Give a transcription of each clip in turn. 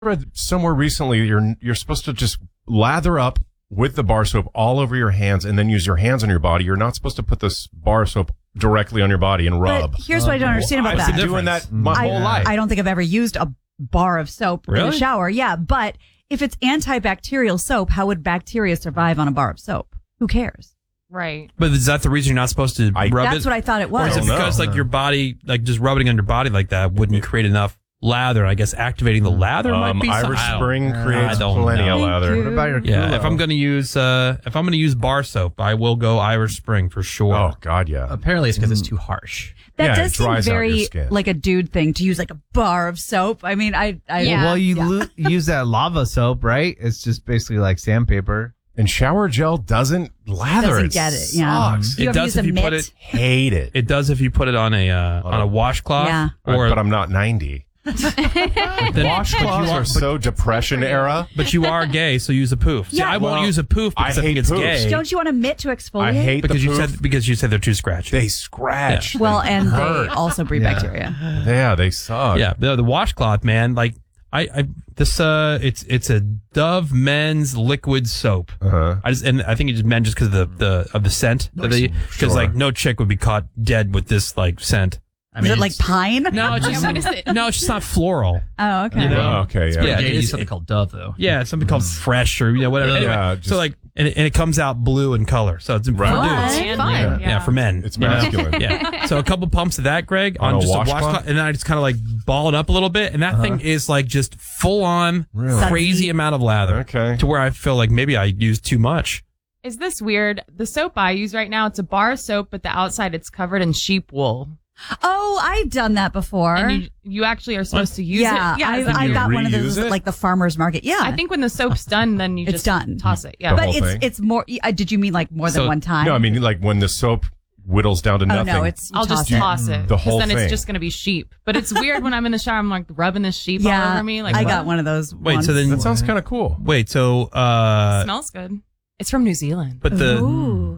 read somewhere recently you're supposed to just lather up with the bar soap all over your hands and then use your hands on your body. You're not supposed to put this bar soap directly on your body and rub. But here's what I don't understand about that. I've been doing that my whole life. I don't think I've ever used a bar of soap in the shower. Yeah, but if it's antibacterial soap, how would bacteria survive on a bar of soap? Who cares? Right. But is that the reason you're not supposed to rub it? That's what I thought it was. Or is it because like your body, like just rubbing on your body like that wouldn't create enough lather? I guess activating the lather might be Irish Spring creates plenty of lather. What about your Yeah, if I'm going to use bar soap, I will go Irish Spring for sure. Oh God, yeah. Apparently it's because it's too harsh. That Yeah, does it seem dries out your very skin. like a dude thing to use like a bar of soap. I mean, Well, you use that lava soap, right? It's just basically like sandpaper. And shower gel doesn't lather. Doesn't get it. Yeah. Sucks. You It ever does use if a you put mitt? it. Hate it. It does if you put it on a washcloth. Yeah. But I'm not 90. Washcloths are so depression era. But you are gay, so use a poof. See, Yeah. I won't use a poof because I I think hate it's poofs. gay. Don't you want a mitt to exfoliate? I hate because the you poof. said they're too scratchy. They scratch. Well, They and hurt. they also breed bacteria. Yeah, they suck. Yeah, the washcloth, man. Like it's a Dove men's liquid soap. Uh-huh. I think it's just meant just because of the scent. Because like no chick would be caught dead with this like scent. Is it like pine? No, it's just no, it's just not floral. Oh, okay. You know? Oh, okay, yeah. Yeah, You use something called Dove, though. Yeah, something called Fresh or whatever. Anyway, Yeah, so like, and it comes out blue in color, so it's for dudes. Fun. Fun. Yeah, for men. It's masculine. Yeah. So a couple pumps of that, Greg, on On a just washcloth? a washcloth, and then I just kind of like ball it up a little bit, and that thing is like just full on crazy amount of lather. Okay. To where I feel like maybe I used too much. Is this weird? The soap I use right now, it's a bar soap, but the outside it's covered in sheep wool. Oh, I've done that before. And you actually are supposed to use yeah, it. Yeah, I got one of those reuse it? at like the farmer's market. Yeah. I think when the soap's done, then you It's just done. toss it. Yeah. The but whole thing? it's more, did you mean like more than So- one time? No, I mean like when the soap whittles down to oh nothing. no, it's, you I'll just it. toss it. The whole 'cause then thing. it's just going to be sheep. But it's weird when I'm in the shower, I'm like rubbing this sheep all Yeah, over me. Like, I what? got one of those. Wait, once. so then That sounds kind of cool. wait, so It smells good. It's from New Zealand. but Ooh.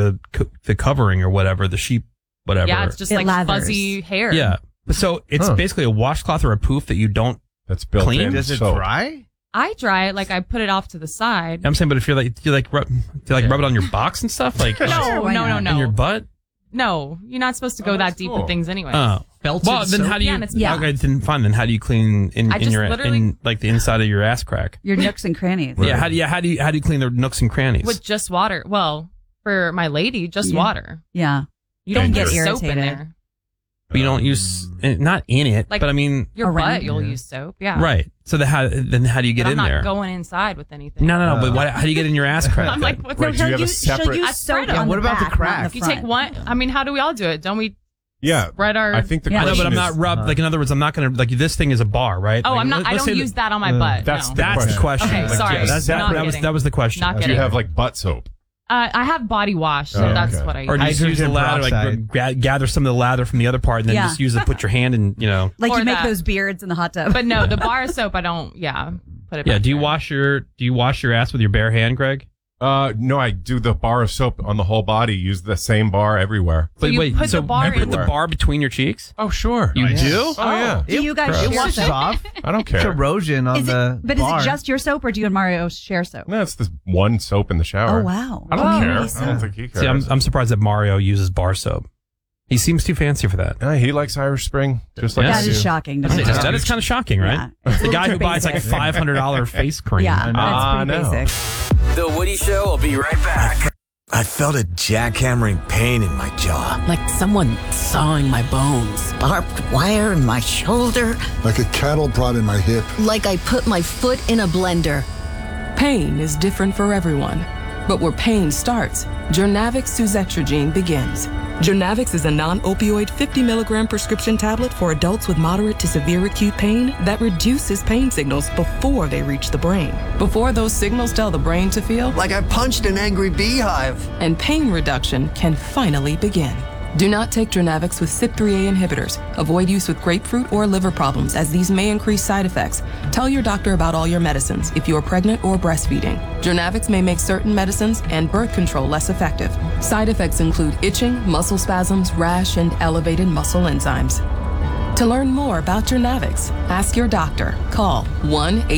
the covering or whatever, the sheep whatever. Yeah, it's just It like lathers. fuzzy hair. Yeah. So it's basically a washcloth or a poof that you don't. That's built Clean? in. Does it soap. dry? I dry it like I put it off to the side. I'm saying, but if you're like, do you like rub it on your box and stuff, like Sure, why not? in your butt? No, you're not supposed to go that deep with things anyway. Oh, Belted well, then soap? how do you? Yeah, and it's- Yeah. Okay, then fine. Then how do you clean in I just your literally- in like the inside of your ass crack? Your nooks and crannies. Yeah. How do you clean the nooks and crannies? With just water. Well, for my lady, just Yeah. water. Yeah. You don't get get soap in irritated. there. But you don't use not in it, Like- but I mean, Your Around butt, you'll use soap. Yeah. right. So how do you get But I'm in not there? going inside with anything. No. But how do you get in your ass crack? I'm like, what's Right, do you have a she'll separate- use I soap spread on them. the What about the back, not crack? in the you take front. one. I mean, how do we all do it? Don't we Yeah. spread our? I think the Yeah. I know, question but I'm is, not rubbed. Like in other words, I'm not gonna like this thing is a bar, right? Oh, Like, I'm not. I let's say don't use that on my butt. that's no. the That's the question. Okay, Like, sorry. yeah, Not getting. that was the question. Not do you getting. have like butt soap? I have body wash, so Oh, that's okay. what I use. Or do you just use the Hydrogen lather, like peroxide. gather some of the lather from the other part, and then Yeah. just use it. Put your hand in, Like Or you make that. those beards in the hot tub. But no, the bar soap, I don't. Yeah, put it. Yeah. back Do you there. wash your ass with your bare hand, Greg? No, I do the bar of soap on the whole body. Use the same bar everywhere. So you put the bar you put in- the bar between your cheeks? Oh, sure. You do? Oh, yeah. do you guys It share washes soap? off. I don't It's care. erosion on Is the it, but bar. is it just your soap or do you and Mario share soap? No, it's this one soap in the shower. Oh, wow. I don't Oh, care. really I soap. don't think he cares. See, I'm surprised that Mario uses bar soap. He seems too fancy for that. He likes Irish Spring, just like Yeah. I That do. is shocking. To I'd me. say That is kind of shocking, right? Yeah. It's a The guy little who too buys like a basic. $500 face cream. Yeah, that's pretty no. basic. The Woody Show will be right back. I felt a jackhammering pain in my jaw. Like someone sawing my bones. Barbed wire in my shoulder. Like a cattle prod in my hip. Like I put my foot in a blender. Pain is different for everyone. But where pain starts, Jernavix suzetrigine begins. Jernavix is a non-opioid 50 milligram prescription tablet for adults with moderate to severe acute pain that reduces pain signals before they reach the brain. Before those signals tell the brain to feel, Like I punched an angry beehive. and pain reduction can finally begin. Do not take Jernavix with CYP3A inhibitors. Avoid use with grapefruit or liver problems, as these may increase side effects. Tell your doctor about all your medicines if you are pregnant or breastfeeding. Jernavix may make certain medicines and birth control less effective. Side effects include itching, muscle spasms, rash, and elevated muscle enzymes. To learn more about Jernavix, ask your doctor. Call 1